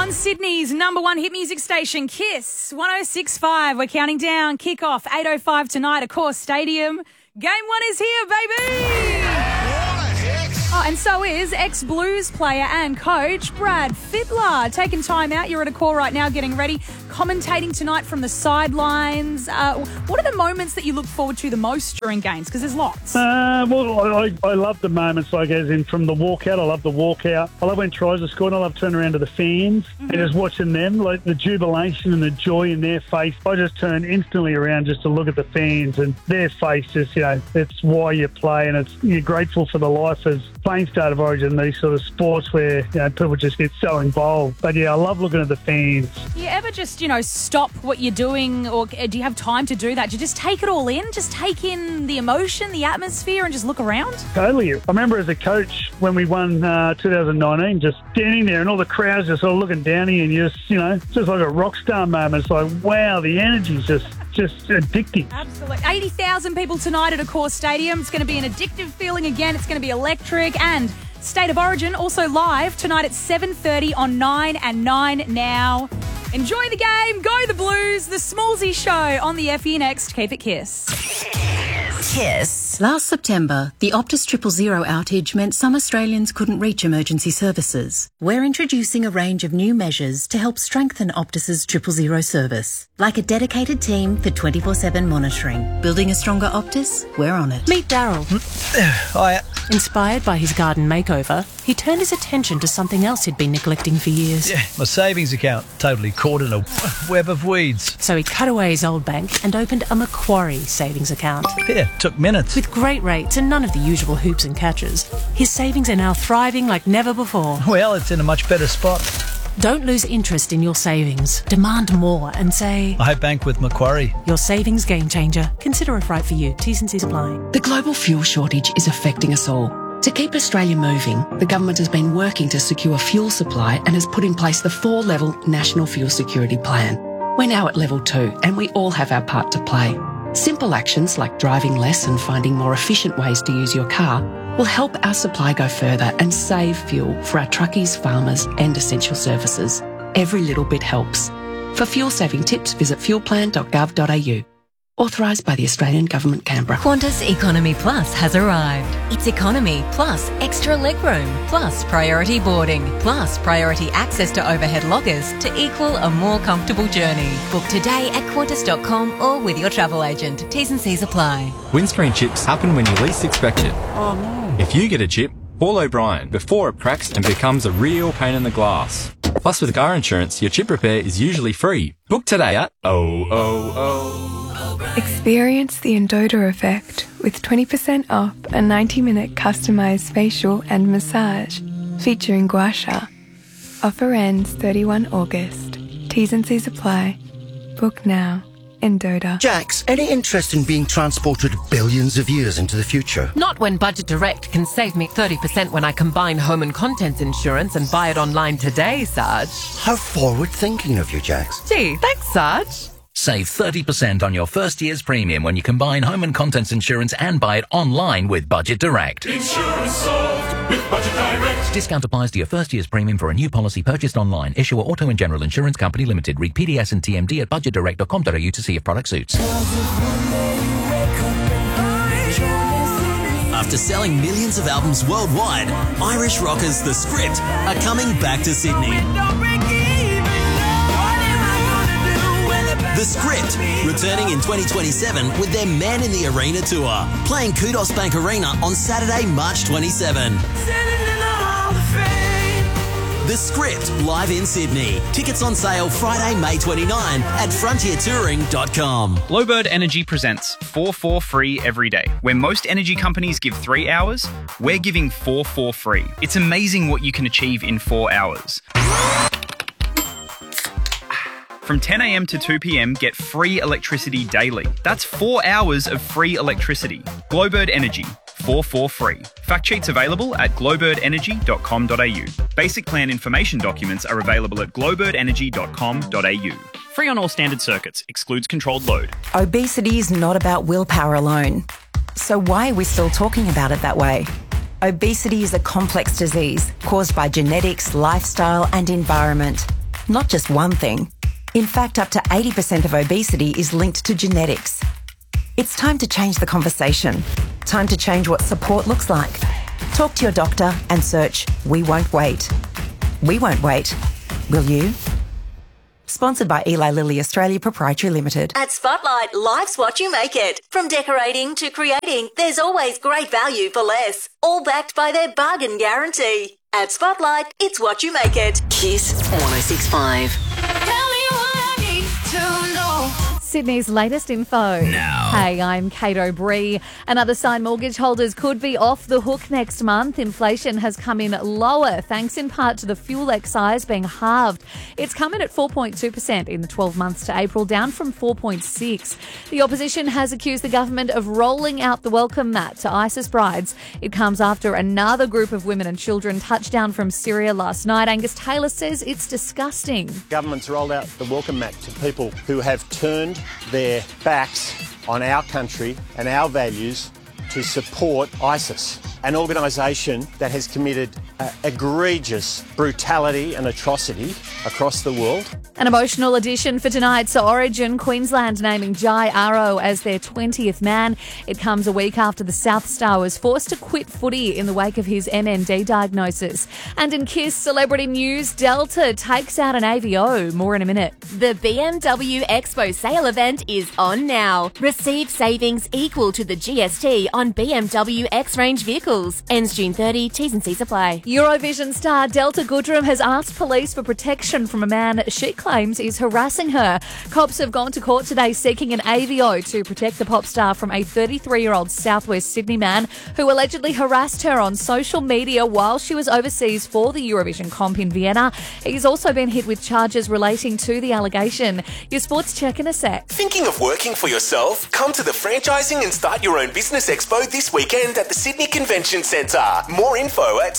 on Sydney's number one hit music station, Kiss 106.5. We're counting down. Kickoff 8:05 tonight, Accor Stadium. Game one is here, baby. Oh, and so is ex-Blues player and coach Brad Fittler. Taking time out. You're at Accor right now, getting ready, commentating tonight from the sidelines. What are the moments that you look forward to the most during games? Because there's lots. Well, I love the moments, like as in from the walkout. I love the walkout. I love when tries are scored. I love turning around to the fans and just watching them, like the jubilation and the joy in their face. I just turn instantly around just to look at the fans and their faces. It's why you play, and you're grateful for the life as playing State of Origin, these sort of sports where people just get so involved. But I love looking at the fans. Do you ever just stop what you're doing, or do you have time to do that? Do you just take it all in? Just take in the emotion, the atmosphere, and just look around? Totally. I remember as a coach when we won 2019, just standing there and all the crowds just sort of looking down at you, and you just like a rock star moment. It's like, wow, the energy's just addicting. Absolutely. 80,000 people tonight at Accor Stadium. It's going to be an addictive feeling again. It's going to be electric. And State of Origin also live tonight at 7:30 on 9 and 9 Now. Enjoy the game. Go the Blues. The Smallsy Show on the FE next. Keep it Kiss. Kiss. Last September, the Optus 000 outage meant some Australians couldn't reach emergency services. We're introducing a range of new measures to help strengthen Optus's 000 service, like a dedicated team for 24/7 monitoring. Building a stronger Optus? We're on it. Meet Daryl. Hi. Inspired by his garden makeover, he turned his attention to something else he'd been neglecting for years. Yeah, my savings account totally caught in a web of weeds. So he cut away his old bank and opened a Macquarie savings account. Yeah, took minutes. With great rates and none of the usual hoops and catches, his savings are now thriving like never before. Well, it's in a much better spot. Don't lose interest in your savings. Demand more and say, I bank with Macquarie. Your savings game changer. Consider if right for you. T's and C's apply. The global fuel shortage is affecting us all. To keep Australia moving, the government has been working to secure fuel supply and has put in place the 4-level National Fuel Security Plan. We're now at level 2 and we all have our part to play. Simple actions like driving less and finding more efficient ways to use your car will help our supply go further and save fuel for our truckies, farmers and essential services. Every little bit helps. For fuel saving tips, visit fuelplan.gov.au. Authorised by the Australian Government, Canberra. Qantas Economy Plus has arrived. It's economy plus extra legroom plus priority boarding plus priority access to overhead lockers to equal a more comfortable journey. Book today at qantas.com or with your travel agent. T's and C's apply. Windscreen chips happen when you least expect it. Oh no. If you get a chip, call O'Brien before it cracks and becomes a real pain in the glass. Plus, with car insurance, your chip repair is usually free. Book today at Experience the Endota effect with 20% off a 90-minute customised facial and massage featuring gua sha. Offer ends 31 August. T's and C's apply. Book now. Endota. Jax, any interest in being transported billions of years into the future? Not when Budget Direct can save me 30% when I combine home and contents insurance and buy it online today, Sarge. How forward-thinking of you, Jax. Gee, thanks, Sarge. Save 30% on your first year's premium when you combine home and contents insurance and buy it online with Budget Direct. Insurance solved with Budget Direct. Discount applies to your first year's premium for a new policy purchased online. Issuer Auto and General Insurance Company Limited. Read PDS and TMD at budgetdirect.com.au to see if product suits. After selling millions of albums worldwide, Irish rockers The Script are coming back to Sydney. The Script, returning in 2027 with their Man in the Arena tour, playing Kudos Bank Arena on Saturday, March 27. The Script, live in Sydney. Tickets on sale Friday, May 29 at frontiertouring.com. Glowbird Energy presents 4 free every day. Where most energy companies give 3 hours, we're giving 4 free. It's amazing what you can achieve in 4 hours. From 10 a.m. to 2 p.m, get free electricity daily. That's 4 hours of free electricity. Glowbird Energy, 4 free. Fact sheets available at glowbirdenergy.com.au. Basic plan information documents are available at glowbirdenergy.com.au. Free on all standard circuits. Excludes controlled load. Obesity is not about willpower alone. So why are we still talking about it that way? Obesity is a complex disease caused by genetics, lifestyle and environment. not just one thing. In fact, up to 80% of obesity is linked to genetics. It's time to change the conversation. Time to change what support looks like. Talk to your doctor and search We Won't Wait. We won't wait. Will you? Sponsored by Eli Lilly Australia Proprietary Limited. At Spotlight, life's what you make it. From decorating to creating, there's always great value for less. All backed by their bargain guarantee. At Spotlight, it's what you make it. Kiss 106.5. Sydney's latest info. Now. Hey, I'm Kate O'Bree. And other signed mortgage holders could be off the hook next month. Inflation has come in lower, thanks in part to the fuel excise being halved. It's come in at 4.2% in the 12 months to April, down from 4.6%. The opposition has accused the government of rolling out the welcome mat to ISIS brides. It comes after another group of women and children touched down from Syria last night. Angus Taylor says it's disgusting. Government's rolled out the welcome mat to people who have turned their backs on our country and our values to support ISIS, an organisation that has committed egregious brutality and atrocity across the world. An emotional edition for tonight's Origin. Queensland naming Jai Arrow as their 20th man. It comes a week after the South Star was forced to quit footy in the wake of his MND diagnosis. And in KISS celebrity news, Delta takes out an AVO. More in a minute. The BMW Expo sale event is on now. Receive savings equal to the GST on BMW X-Range vehicles. Ends June 30. T's and C's apply. Eurovision star Delta Goodrem has asked police for protection from a man she claims is harassing her. Cops have gone to court today seeking an AVO to protect the pop star from a 33-year-old Southwest Sydney man who allegedly harassed her on social media while she was overseas for the Eurovision comp in Vienna. He's also been hit with charges relating to the allegation. Your sports check in a sec. Thinking of working for yourself? Come to the Franchising and Start Your Own Business Expo this weekend at the Sydney Convention Centre. More info at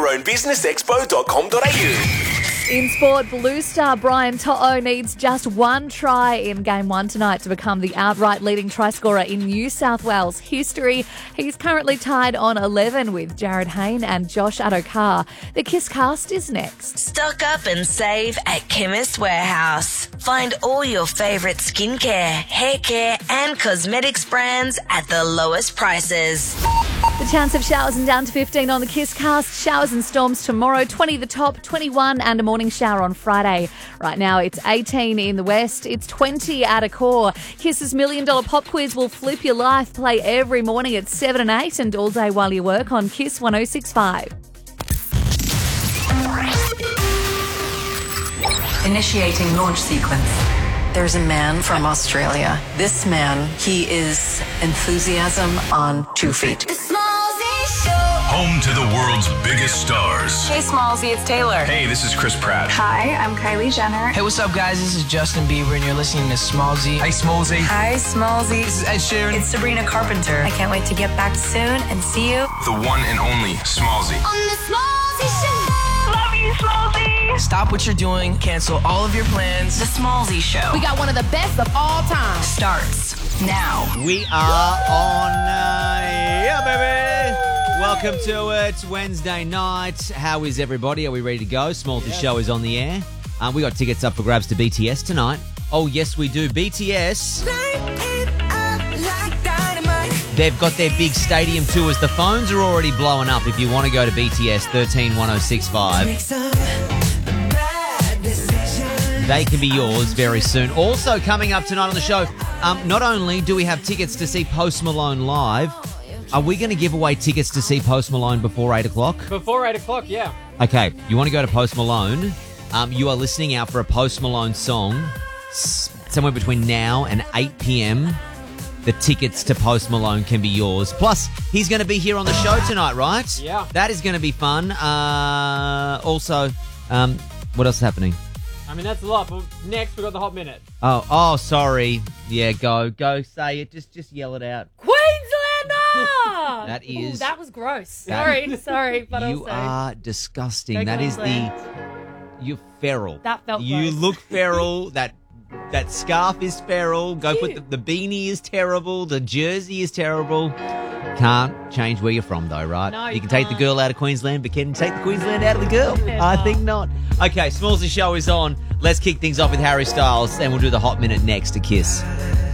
startyourownbusinessexpo.com.au. In sport, Blue Star Brian To'o needs just one try in Game 1 tonight to become the outright leading try scorer in New South Wales history. He's currently tied on 11 with Jared Hayne and Josh Adokar. The KISS cast is next. Stock up and save at Chemist Warehouse. Find all your favourite skincare, hair care and cosmetics brands at the lowest prices. The chance of showers and down to 15 on the KISS cast. Showers and storms tomorrow, 20 the top, 21 and a morning shower on Friday. Right now it's 18 in the west, it's 20 at a core. KISS's $1 Million Pop Quiz will flip your life. Play every morning at 7 and 8 and all day while you work on KISS 106.5. Initiating launch sequence. There's a man from Australia. This man, he is enthusiasm on 2 feet. Home to the world's biggest stars. Hey, Smallzy, it's Taylor. Hey, this is Chris Pratt. Hi, I'm Kylie Jenner. Hey, what's up, guys? This is Justin Bieber, and you're listening to Smallzy. Hey, Smallzy. Hi, Smallzy. This is Ed Sheeran. It's Sabrina Carpenter. I can't wait to get back soon and see you. The one and only Smallzy. On the Smallzy Show. Love you, Smallzy. Stop what you're doing. Cancel all of your plans. The Smallzy Show. We got one of the best of all time. Starts now. We are on, baby. Welcome to it. It's Wednesday night. How is everybody? Are we ready to go? Smallzy Show is on the air. We got tickets up for grabs to BTS tonight. Oh, yes, we do. BTS. They've got their big stadium tours. The phones are already blowing up if you want to go to BTS 131065. They can be yours very soon. Also coming up tonight on the show, not only do we have tickets to see Post Malone live, are we going to give away tickets to see Post Malone before 8 o'clock? Before 8 o'clock, yeah. Okay, you want to go to Post Malone. You are listening out for a Post Malone song somewhere between now and 8 p.m. The tickets to Post Malone can be yours. Plus, he's going to be here on the show tonight, right? Yeah. That is going to be fun. Also, what else is happening? I mean, that's a lot, but next we got the Hot Minute. Oh, sorry. Yeah, go say it. Just yell it out. Queenslander! That is... Ooh, that was gross. Sorry, but you also... are disgusting. Go that Queensland. is you're feral. That felt You gross. look feral. That scarf is feral. Go put the beanie is terrible. The jersey is terrible. Can't change where you're from, though, right? No, you can take the girl out of Queensland, but can you take the Queensland out of the girl? I think not. Okay, Smallzy Show is on. Let's kick things off with Harry Styles, and we'll do the Hot Minute next to Kiss.